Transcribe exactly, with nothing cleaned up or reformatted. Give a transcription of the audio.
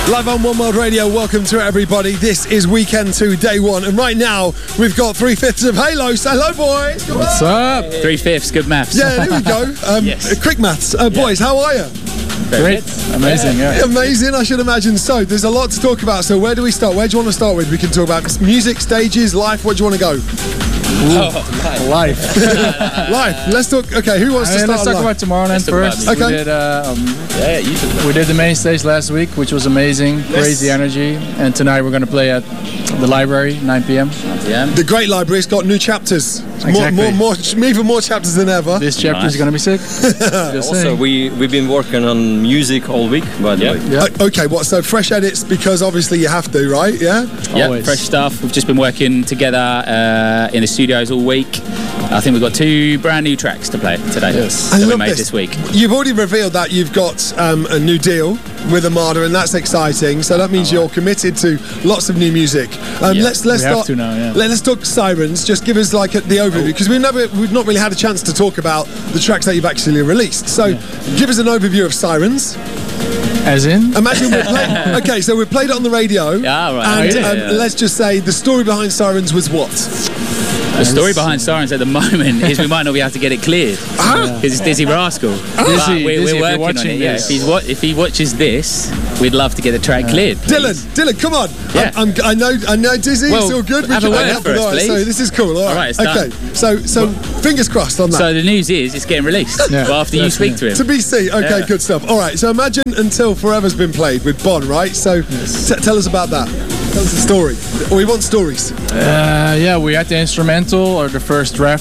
Live on One World Radio, welcome to everybody. This is Weekend two, day one, and right now we've got three fifths of Halo. So hello, boys. Come What's on. up? Three fifths, good maths. Yeah, there we go. Um, yes. Quick maths. Uh, boys, yeah. How are you? Great. Amazing, yeah. yeah. Amazing, I should imagine. So, there's a lot to talk about. So, where do we start? Where do you want to start with? We can talk about music, stages, life. Where do you want to go? Oh, life. Life. Let's talk. Okay, who wants I to mean, start? Let's talk life? about Tomorrowland first. Okay. We did, uh, um, yeah, you should. we did the main stage last week, which was amazing. Yes. Crazy energy. And tonight we're going to play at the library, nine p.m. Yeah. The Great Library's got new chapters. Exactly. More, more, more, even more chapters than ever. This chapter Nice. is going to be sick. Just Also, saying. we we've been working on music all week, by the Yeah. way. Yeah. Uh, okay, what? So fresh edits because obviously you have to, right? Yeah. Yeah, Always. fresh stuff. We've just been working together uh, in the studios all week. I think we've got two brand new tracks to play today Yes. I that we love made this. this week. You've already revealed that you've got um, a new deal with Armada, and that's exciting. So that means you're committed to lots of new music. Um, Yeah, let's let's we have start. to now, yeah. Let, us talk Sirens. Just give us like a, the overview because we've never we've not really had a chance to talk about the tracks that you've actually released. So give us an overview of Sirens. As in? Imagine we're playing. Okay, so we played it on the radio. Yeah, right. And Yeah, um, yeah. let's just say the story behind Sirens was what? The story behind Sirens at the moment is we might not be able to get it cleared Ah. because it's Dizzy Rascal. But Dizzy, we're, Dizzy, if we're you're working on watching it. Yeah, if, this. he's wa- if he watches this, we'd love to get the track cleared. Dylan, please. Dylan, come on. Yeah. I'm, I'm, I know, I know, Dizzy. Well, it's all good. have a can- word yeah, for us, all right, please. So this is cool. All right. All right, it's okay. done. So, so fingers crossed on that. So the news is it's getting released. Yeah. Well, after you speak to him. to be seen. Okay, Yeah. good stuff. All right. So imagine Until Forever's been played with Bon, right? So t- tell us about that. Tell us the story. Or we want stories. Uh, yeah, we had the instrumental or the first draft